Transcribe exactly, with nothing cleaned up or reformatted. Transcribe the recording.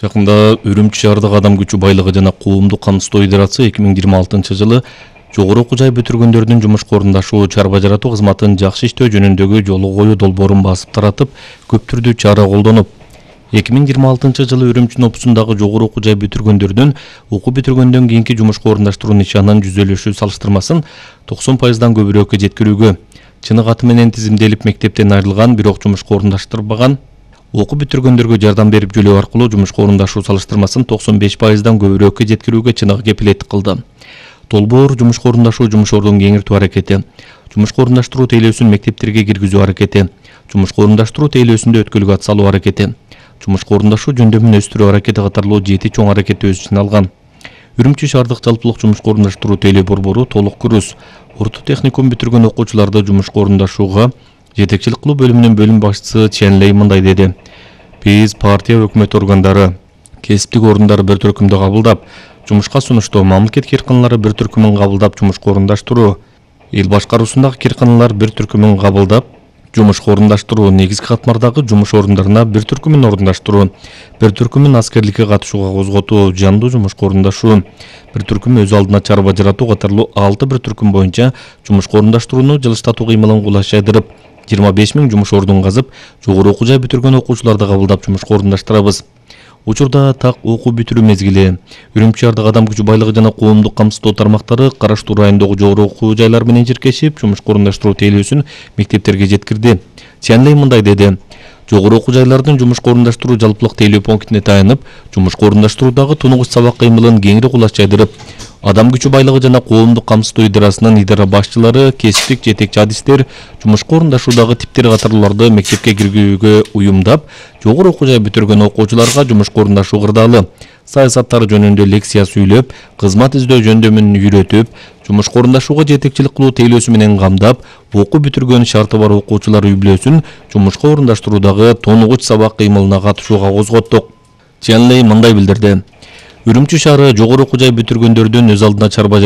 Жакында Үрүмчү шаардык адам күчү байлыгы жана коомдук камсыздоо идарасы эки миң жыйырма алтынчы жылы жогору окуу жай бүтүргөндөрдүн жумушка орундашуу, чарба жаратуу кызматын жакшы иштөө жөнүндөгү жолу коюу долбоорун басып таратып, көп түрдүү чара колдонуп, эки миң жыйырма алтынчы жылы Үрүмчү опусундагы жогору окуу жай бүтүргөндөрдүн окуу бүтүргөндөн кийинки жумушка орундаштруу нишанын жүзөлөшүү салыштырмасын токсон пайыздан көбүрөөккө жеткирүүгө, чыны каты менен тизимделип мектептен айрылган, бирок жумушка орундаштырбаган окуу бүтүргөндөргө жардам берип жөлөө аркылуу жумушка орундашуу салыштырмасын токсон беш пайыздан көбүрөөккө жеткирүүгө чыныгы кепилеттик кылды. Долбоор жумушка орундашуу жумушордун кеңиртүү аракети, жумушка орундаштруу тейлөөсүн мектептерге киргизүү аракети, жумушка орундаштруу тейлөөсүндө өткөлгө ат салуу аракети, жумушка орундашуу жөндөмүн өстүрүү аракети катарлуу жети чоң аракетти өз ичине алган. Үрүмчү шаардык жалпылык жумушка орундаштруу тейлөө борбору толук курус, орто техникум бүтүргөн окуучуларды жумушка орундашууга жетекчилик кылуу бөлүмүнүн бөлүм башчысы Чен Лей мындай деди: Биз партия өкмөт органдары, кесиптик орундары бир түркүмдү кабылдап, жумушка сунуштоо, мамлекет кирканалары бир түркүмүн кабылдап жумушка орундаштруу, эл башкаруусундагы кирканалар бир түркүмүн кабылдап жумушка орундаштруу, негизги катмардагы жумуш орундарына бир түркүмүн орундаштруу, бир түркүмүн аскерликке катышууга козготуу, жандуу жумушка орундашуу, бир түркүм өз алдына чарба жаратуу катарлуу алты бир түркүм боюнча жумушка орундаштрууну жылыштатуу кыймылын кулашайдырып, жыйырма беш миң жумуш ордун казып, жогору окуу жай бүтүргөн окуучуларды кабылдап жумушка орундаштырабыз. Учурда так окуу бүтүрүү мезгили, Үрүмчү шаардык адам күчү байлыгы жана коомдук камсыздоо тармактары караштуу райондогу жогору окуу жайлар менен чиркешип, жумушка орундаштруу тейлөөсүн мектептерге жеткирди. Ченлей мындай деди: жогору окуу жайлардын жумушка орундаштруу жалпылык тейлөө пунктине таянып, жумушка орундаштруудагы тунугуч сабак кыймылын кеңири кулачайдырып, адам күчү байлыгы жана коомдук камсыздоо идарасынын идара башчылары, кесиптик жетекчи адистер жумушка орундашуудагы типтер катарлууларды мектепке киргизүүгө уюмдап, жогору окуу жай бүтүргөн окуучуларга жумушка орундашуу кырдаалы, саясаттары жөнүндө лекция сүйлөп, кызмат издөө жөндөмүн үйрөтүп, жумушка орундашууга жетекчилик кылуу тейлөөсү менен камдап, окуу бүтүргөн шарты бар окуучулар үй-бүлөсүн жумушка орундаштруудагы тонугуч сабак кыймылына катышууга козготтук. Ченлей мындай билдирди: Үрүмчү шаары жогору окуу жай бүтүргөндөрдүн өз алдына чарба